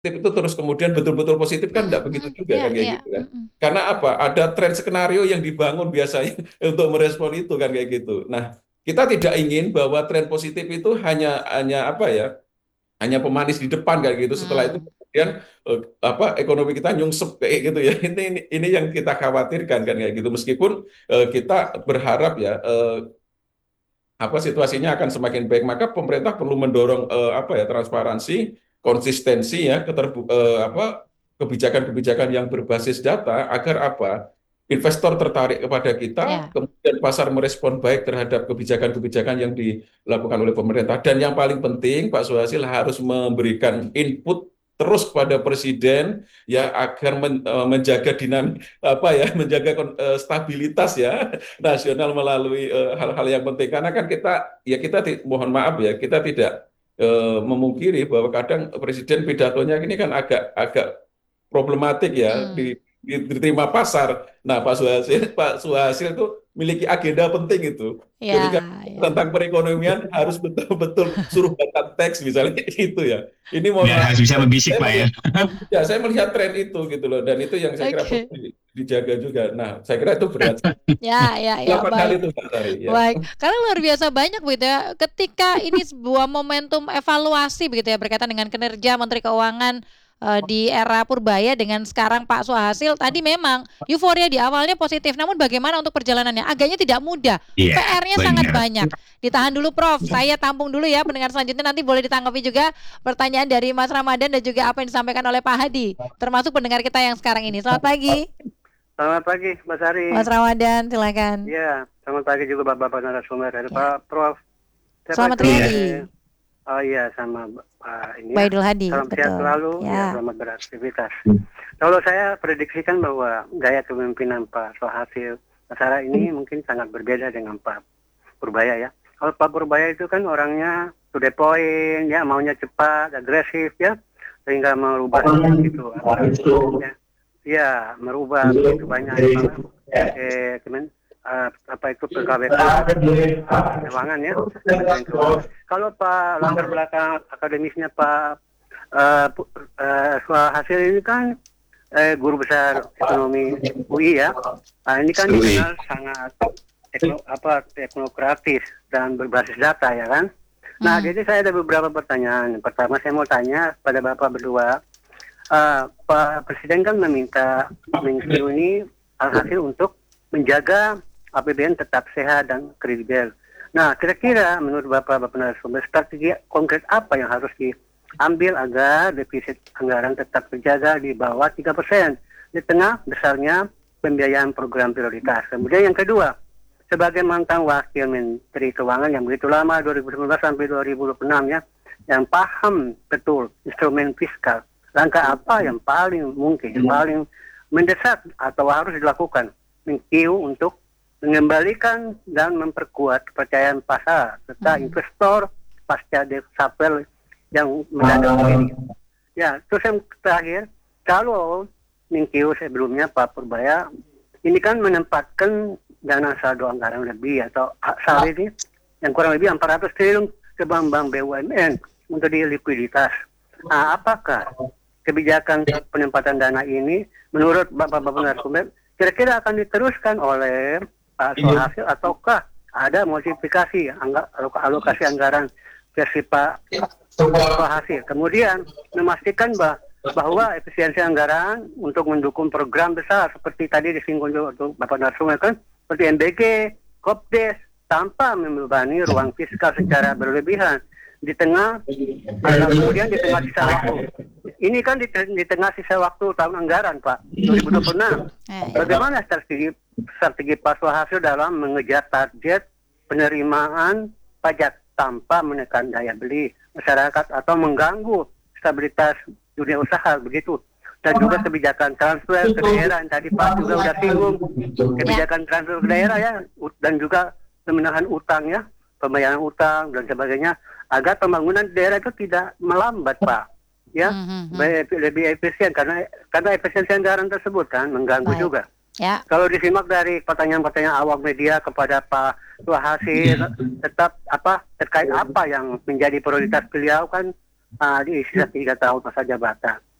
itu terus kemudian betul-betul positif kan Mm-mm, enggak begitu mm-mm. juga Iya, kan kayak iya. gitu kan. Mm-mm. Karena apa? Ada tren skenario yang dibangun biasanya untuk merespon itu kan kayak gitu. Nah, kita tidak ingin bahwa tren positif itu hanya hanya apa ya? Hanya pemanis di depan kayak gitu. Setelah itu Hmm. kemudian ekonomi kita nyungsep kayak gitu ya. Ini yang kita khawatirkan kan kayak gitu. Meskipun kita berharap ya apa situasinya akan semakin baik, maka pemerintah perlu mendorong apa ya transparansi, konsistensi ya, apa kebijakan-kebijakan yang berbasis data agar apa investor tertarik kepada kita, Ya. kemudian pasar merespon baik terhadap kebijakan-kebijakan yang dilakukan oleh pemerintah. Dan yang paling penting, Pak Suhasil harus memberikan input terus kepada presiden ya agar menjaga dinamik apa ya menjaga stabilitas ya nasional melalui hal-hal yang penting karena kan mohon maaf ya kita tidak memungkiri bahwa kadang presiden pidatonya ini kan agak agak problematik ya Hmm. diterima pasar. Nah Pak Suhasil itu memiliki agenda penting itu ketika Ya, ya. tentang perekonomian harus betul-betul suruh baca teks misalnya itu ya. Ini mohon Biar maaf harus bisa membisik saya Pak ya. melihat saya melihat tren itu gitu loh dan itu yang saya kira perlu Oke. dijaga juga. Nah, saya kira itu berat. Ya, ya, ya, Delapan hal baik. itu Mbak Sari ya. Baik, karena luar biasa banyak begitu ya. Ketika ini sebuah momentum evaluasi begitu ya berkaitan dengan kinerja Menteri Keuangan di era Purbaya dengan sekarang Pak Suhasil tadi memang euforia di awalnya positif, namun bagaimana untuk perjalanannya? Agaknya tidak mudah. Iya, PR-nya sangat benar. banyak. Ditahan dulu Prof. Saya tampung dulu ya pendengar selanjutnya nanti boleh ditanggapi juga pertanyaan dari Mas Ramadan dan juga apa yang disampaikan oleh Pak Hadi, termasuk pendengar kita yang sekarang ini. Selamat pagi, Selamat pagi, Mbak Sari. Mas Ramadan, silakan. Ya, selamat pagi juga Bapak-Bapak narasumber. Ada Ya. Pak Prof. Siapa Selamat itu? Iya. Riyadi. Oh iya, sama Pak ini ya. Baidul Hadi, Salam sehat betul. selalu, ya Ya. selamat beraktivitas. Kalau saya prediksikan bahwa gaya kepemimpinan Pak Suhasil Basara ini mungkin sangat berbeda dengan Pak Purbaya ya. Kalau Pak Purbaya itu kan orangnya to the point, ya maunya cepat, agresif ya, sehingga merubah gitu. Ya, ya merubah begitu banyak apa itu pegawai keuangan ya. Kalau Pak latar belakang akademisnya Pak Suhasil ini kan guru besar ekonomi UI ya. Nah, ini kan UI. dikenal sangat teknokratis dan berbasis data ya kan. Nah, jadi saya ada beberapa pertanyaan. Pertama saya mau tanya pada Bapak berdua, Pak Presiden kan meminta Menkyu ini Alhasil untuk menjaga APBN tetap sehat dan kredibel. Nah, kira-kira menurut Bapak narasumber strategi konkret apa yang harus diambil agar defisit anggaran tetap terjaga di bawah 3% di tengah besarnya pembiayaan program prioritas. Kemudian yang kedua, sebagai mantan wakil Menteri Keuangan yang begitu lama 2019 sampai 2026 ya, yang paham betul instrumen fiskal, langkah apa yang paling mungkin, yang paling mendesak atau harus dilakukan Menkyu untuk mengembalikan dan memperkuat kepercayaan pasar serta investor pasca reshuffle yang mendadak ini. Ya, terus yang terakhir, kalau Menkyu sebelumnya Pak Purbaya ini kan menempatkan dana saldo anggaran lebih atau saat ini yang kurang lebih 400 triliun ke bank-bank BUMN untuk di likuiditas. Nah, apakah kebijakan penempatan dana ini menurut Bapak-Bapak narasumber kira-kira akan diteruskan oleh Pak Suhasil ataukah ada modifikasi alokasi anggaran versi Pak Suhasil? Kemudian memastikan bahwa efisiensi anggaran untuk mendukung program besar seperti tadi disinggung juga untuk Bapak narasumber kan seperti MBG, Kopdes tanpa membebani ruang fiskal secara berlebihan di tengah kemudian di tengah sisa waktu. Ini kan di tengah sisa waktu tahun anggaran Pak 2026. Bagaimana strategi Pak Suhasil dalam mengejar target penerimaan pajak tanpa menekan daya beli masyarakat atau mengganggu stabilitas dunia usaha begitu? Dan juga kebijakan transfer ke daerah yang tadi Pak juga sudah singgung, kebijakan transfer ke daerah ya, dan juga pemenahan utang ya, pembayaran utang dan sebagainya agar pembangunan daerah itu tidak melambat Pak, ya, lebih efisien karena efisiensi anggaran tersebut kan mengganggu juga. Ya. Kalau disimak dari pertanyaan-pertanyaan awak media kepada Pak Suhasil tetap terkait apa yang menjadi prioritas beliau kan di sisa 3 tahun masa jabatan.